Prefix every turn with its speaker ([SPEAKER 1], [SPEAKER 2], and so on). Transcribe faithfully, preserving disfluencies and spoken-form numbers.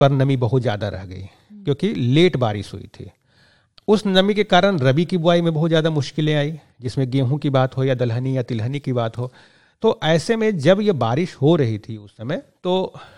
[SPEAKER 1] पर नमी बहुत ज़्यादा रह गई क्योंकि लेट बारिश हुई थी। उस नमी के कारण रबी की बुआई में बहुत ज़्यादा मुश्किलें आई, जिसमें गेहूं की बात हो या दलहनी या तिलहनी की बात हो। तो ऐसे में जब ये बारिश हो रही थी उस समय, तो